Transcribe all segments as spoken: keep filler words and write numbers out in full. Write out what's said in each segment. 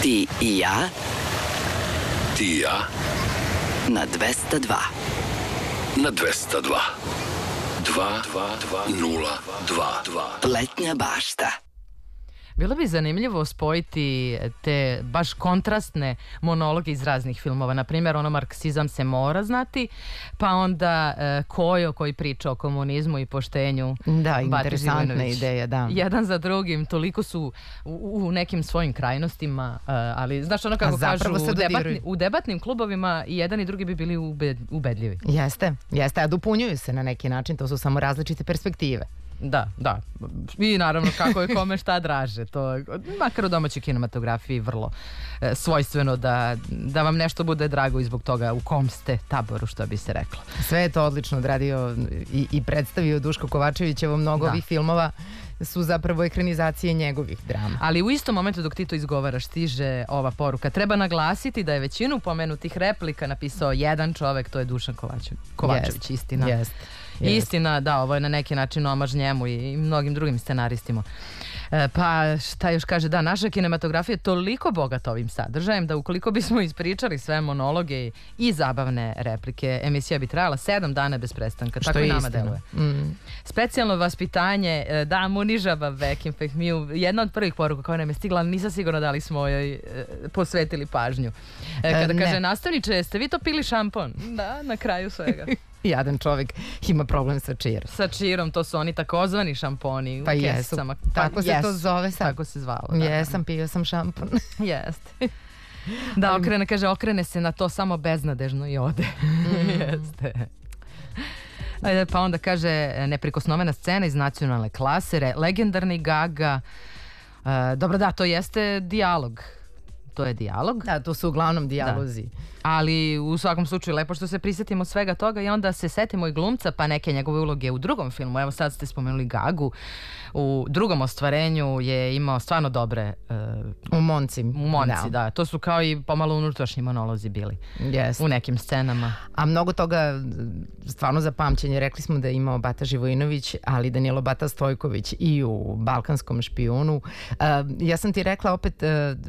Ti i ja. Ti i ja. Na dvesta dva. Na dvesta dva. Dva, dva, dva, nula, dva, dva. Letnja bašta. Bilo bi zanimljivo spojiti te baš kontrastne monologe iz raznih filmova. Naprimjer, ono Marksizam se mora znati, pa onda e, Kojo koji priča o komunizmu i poštenju. Da, interesantna ideja, da. Jedan za drugim, toliko su u, u nekim svojim krajnostima, e, ali znaš ono kako kažu, u, debatni, u debatnim klubovima i jedan i drugi bi bili ube, ubedljivi. Jeste, jeste, a dopunjuju se na neki način, to su samo različite perspektive. Da, da. I naravno kako je kome šta draže. To, makar u domaćoj kinematografiji vrlo e, svojstveno da, da vam nešto bude drago i zbog toga u kom ste taboru, što bi se reklo. Sve je to odlično odradio i, i predstavio Duško Kovačević. Evo mnogo ovih filmova su zapravo ekranizacije njegovih drama. Ali u istom momentu dok ti to izgovaraš stiže ova poruka. Treba naglasiti da je većinu pomenutih replika napisao jedan čovek, to je Dušan Kovačević. Kovačević, jest, istina. Jest. Istina, da, ovo je na neki način omaž njemu i mnogim drugim scenaristima. E, pa šta još kaže, da, naša kinematografija je toliko bogata ovim sadržajem da ukoliko bismo ispričali sve monologe i zabavne replike, emisija bi trajala sedam dana bez prestanka. Što tako i nama istina. deluje. Mm. Specijalno vaspitanje, da mu nižava vekim fehmiju. Jedna od prvih poruka koja nam je stigla, nisam sigurna da li smo joj e, posvetili pažnju. E, kada e, kaže, nastavniče, jeste vi to pili šampon? Da, na kraju svega. Jadan čovjek ima problem sa čirom. Sa čirom, to su oni takozvani šamponi. Pa jesu, tako pa, se jesu. to zove sad. Tako se zvalo. Da, jesam, pio sam šampon. Jeste. Da, okrene, kaže, okrene se na to samo beznadežno i ode. Mm. Jeste. Pa onda kaže, neprikosnovena scena iz Nacionalne klase, legendarni Gaga. Uh, dobro, da, to jeste dijalog. To je dijalog. Da, to su uglavnom dijalozi. Da. Ali u svakom slučaju lepo što se prisjetimo svega toga i onda se setimo i glumca pa neke njegove uloge u drugom filmu. Evo sad ste spomenuli Gagu. U drugom ostvarenju je imao stvarno dobre... Uh, u Monci. U Monci, da. da. To su kao i pomalo unutrašnji monolozi bili. Yes. U nekim scenama. A mnogo toga stvarno za pamćenje. Rekli smo da je imao Bata Živojinović, ali Danilo Bata Stojković i u Balkanskom špijunu. Uh, ja sam ti rekla opet, uh,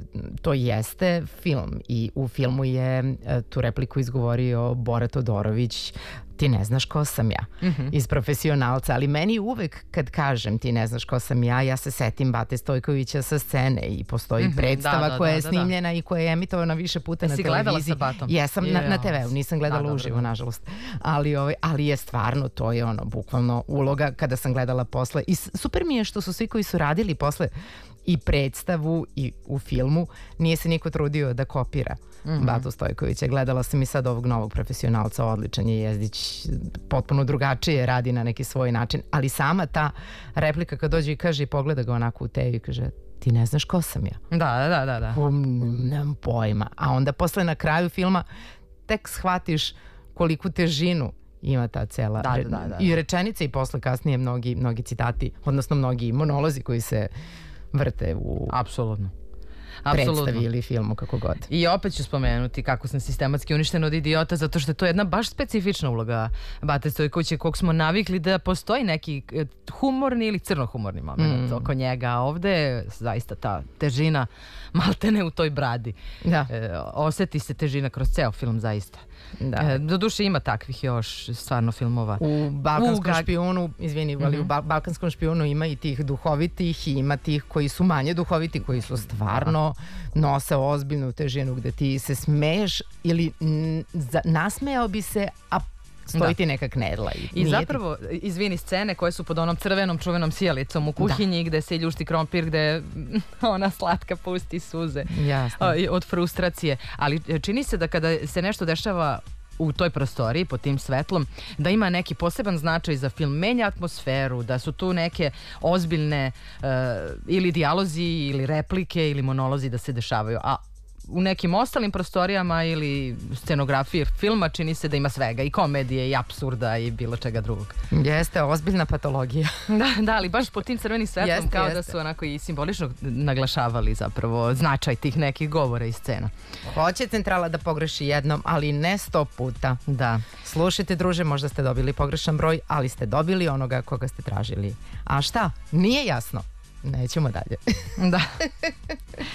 to jeste film i u filmu je uh, tu repliku izgovorio Bora Todorović. Ti ne znaš ko sam ja, mm-hmm. iz Profesionalca, ali meni uvek kad kažem ti ne znaš ko sam ja, ja se setim Bate Stojkovića sa scene i postoji mm-hmm. predstava da, da, koja je da, snimljena da. i koja je emitovana više puta na televiziji. Gledala sa Batom? Jesam, na, na te ve u, nisam gledala da, uživo, da, da. nažalost. Ali, ovaj, ali je stvarno, to je ono, bukvalno uloga kada sam gledala posle. I super mi je što su svi koji su radili posle i predstavu i u filmu, nije se niko trudio da kopira mm-hmm. Batu Stojkovića. Gledala sam i sad ovog novog Profesionalca, odličan je Jezdić, potpuno drugačije radi na neki svoj način, ali sama ta replika kad dođe i kaže i pogleda ga onako u tebi i kaže ti ne znaš ko sam ja. Da, da, da, da. Um, nemam pojma. A onda posle na kraju filma tek shvatiš koliku težinu ima ta cela da, da, da, da. i rečenice i posle kasnije mnogi, mnogi citati, odnosno mnogi monolozi koji se vrte u apsolutno predstavi ili filmu, kako god. I opet ću spomenuti kako sam sistematski uništen od idiota, zato što je to jedna baš specifična uloga Bate Stojkovića, kog smo navikli da postoji neki humorni ili crnohumorni moment mm. oko njega, a ovde je zaista ta težina maltene u toj bradi. Da. E, oseti se težina kroz ceo film, zaista. Da. E, do duše ima takvih još stvarno filmova. U Balkanskom u, špijunu, izvini, ali mm-hmm. u Balkanskom špijunu ima i tih duhovitih i ima tih koji su manje duhoviti, koji su stvarno nose ozbiljnu težinu gde ti se smeješ ili n- za, nasmejao bi se, a stoji ti neka knedla. I, I zapravo, ti... izvini, scene koje su pod onom crvenom čuvenom sjelicom u kuhinji da. gde se ljušti krompir, gde ona slatka pusti suze. Jasno. Od frustracije. Ali čini se da kada se nešto dešava u toj prostoriji, pod tim svetlom, da ima neki poseban značaj za film, menja atmosferu, da su tu neke ozbiljne uh, ili dijalozi ili replike ili monolozi da se dešavaju. A u nekim ostalim prostorijama ili scenografije filma čini se da ima svega, i komedije i apsurda i bilo čega drugog. Jeste, ozbiljna patologija. Da, da, ali baš pod tim crvenim svetlom jeste, kao jeste. Da su onako i simbolično naglašavali zapravo značaj tih nekih govora i scena. Hoće centrala da pogreši jednom, ali ne sto puta. Da. Slušajte, druže, možda ste dobili pogrešan broj, ali ste dobili onoga koga ste tražili. A šta? Nije jasno. Nećemo dalje. Da.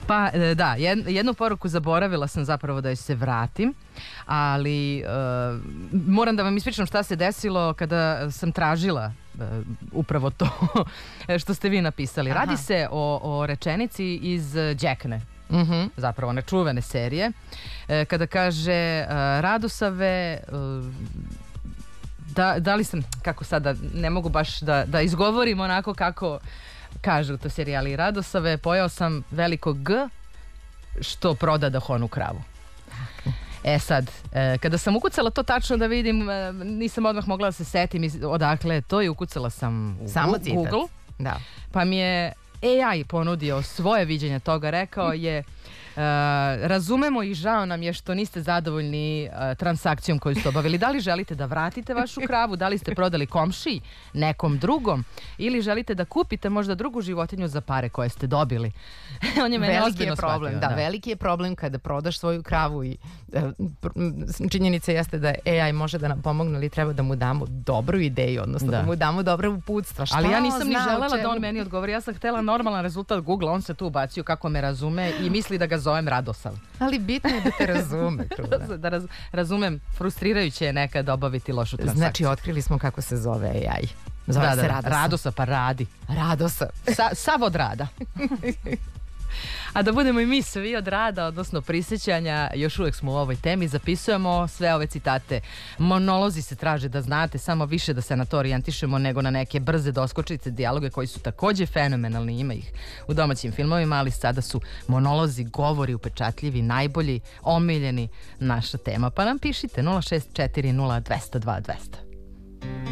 Pa e, da, jed- jednu poruku zaboravila sam zapravo da joj se vratim, ali e, moram da vam ispričam šta se desilo kada sam tražila e, upravo to što ste vi napisali. Aha. Radi se o, o rečenici iz Đekne, Mhm. zapravo nečuvene serije, e, kada kaže e, Radosave, e, da, da li sam, kako sada, ne mogu baš da, da izgovorim onako kako kaže u toj serijali, Radosave, pojao sam veliko G što proda da honu kravu. E sad, e, kada sam ukucala to tačno da vidim, e, nisam odmah mogla da se setim iz- odakle je to i ukucala sam u Samo Gu- citat. Google, Da. pa mi je A I ponudio svoje viđenje toga, rekao je e, razumemo i žao nam je što niste zadovoljni e, transakcijom koju ste obavili. Da li želite da vratite vašu kravu, da li ste prodali komšiji, nekom drugom, ili želite da kupite možda drugu životinju za pare koje ste dobili. On je mene Veliki ozbiljno je problem, shvatio, da, veliki je problem kada prodaš svoju kravu i e, pr- m, činjenica jeste da A I može da nam pomogne, ali treba da mu damo dobru ideju, odnosno da, Da. mu damo dobre uputstva. Šta Ali ja nisam ni zna o želela da čemu- on meni odgovori. Ja sam htjela normalan rezultat Google, on se tu ubacio kako me razume i misli da ga zovem Radosav. Ali bitno je da te razume, Kruna. Da raz- razumem, frustrirajuće je nekad obaviti lošu transakciju. Znači, otkrili smo kako se zove A I. Zove da, se da, Radosa. Radosa, pa radi. Radosa. Sa, sav od rada. A da budemo i mi svi od rada, odnosno prisjećanja, još uvijek smo u ovoj temi, zapisujemo sve ove citate. Monolozi se traže da znate, samo više da se na to orijentišemo nego na neke brze doskočice, dijaloge koji su također fenomenalni, ima ih u domaćim filmovima, ali sada su monolozi, govori upečatljivi, najbolji, omiljeni, naša tema. Pa nam pišite nula šest četiri nula dva nula dva dva.